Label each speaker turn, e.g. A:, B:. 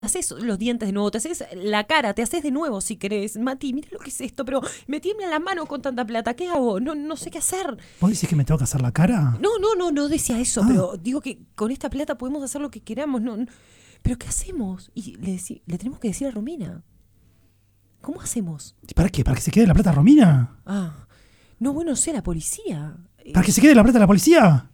A: haces los dientes de nuevo, te haces la cara, te haces de nuevo si querés. Mati, mira lo que es esto, pero me tiemblan las manos con tanta plata. ¿Qué hago? No sé qué hacer.
B: ¿Vos decís que me tengo que hacer la cara?
A: No decía eso, pero digo que con esta plata podemos hacer lo que queramos. ¿Pero qué hacemos? Y le tenemos que decir a Romina. ¿Cómo hacemos?
B: ¿Y para qué? ¿Para que se quede la plata Romina?
A: No sé, la policía.
B: ¿Para que se quede la plata la policía?